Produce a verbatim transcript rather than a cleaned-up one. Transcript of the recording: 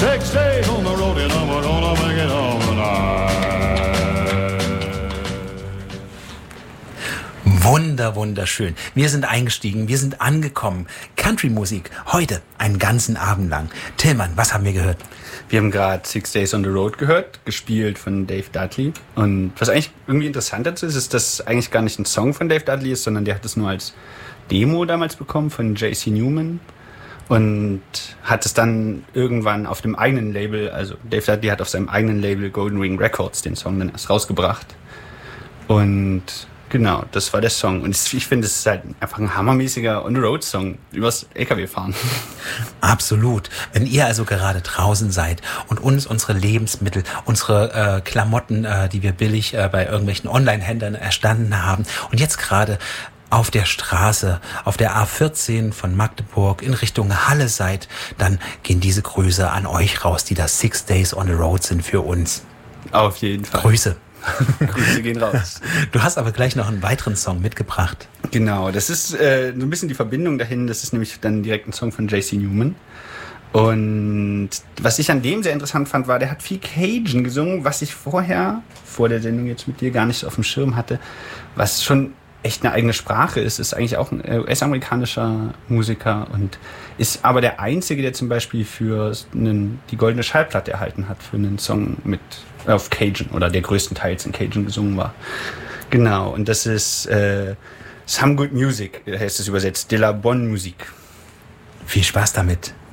Six days on the road and I'm gonna make it home tonight. Wunder, wunderschön. Wir sind eingestiegen, wir sind angekommen. Country-Musik, heute einen ganzen Abend lang. Tillmann, was haben wir gehört? Wir haben gerade Six Days on the Road gehört, gespielt von Dave Dudley. Und was eigentlich irgendwie interessant dazu ist, ist, dass es eigentlich gar nicht ein Song von Dave Dudley ist, sondern der hat es nur als Demo damals bekommen von J C Newman. Und hat es dann irgendwann auf dem eigenen Label, also Dave Dudley hat auf seinem eigenen Label Golden Ring Records den Song dann erst rausgebracht. Und genau, das war der Song. Und ich finde, es ist halt einfach ein hammermäßiger On-the-Road-Song übers L K W-Fahren. Absolut. Wenn ihr also gerade draußen seid und uns unsere Lebensmittel, unsere äh, Klamotten, äh, die wir billig äh, bei irgendwelchen Online-Händlern erstanden haben und jetzt gerade auf der Straße, auf der A vierzehn von Magdeburg in Richtung Halle seid, dann gehen diese Grüße an euch raus, die das Six Days on the Road sind für uns. Auf jeden Fall. Grüße. Grüße gehen raus. Du hast aber gleich noch einen weiteren Song mitgebracht. Genau, das ist äh, so ein bisschen die Verbindung dahin. Das ist nämlich dann direkt ein Song von J C Newman. Und was ich an dem sehr interessant fand, war, der hat viel Cajun gesungen, was ich vorher, vor der Sendung jetzt mit dir, gar nicht auf dem Schirm hatte, was schon echt eine eigene Sprache ist. Ist eigentlich auch ein U S-amerikanischer Musiker und ist aber der Einzige, der zum Beispiel für einen, die Goldene Schallplatte erhalten hat, für einen Song mit auf Cajun oder der größtenteils in Cajun gesungen war. Genau, und das ist äh, Some Good Music, heißt es übersetzt, de la bonne musique. Viel Spaß damit.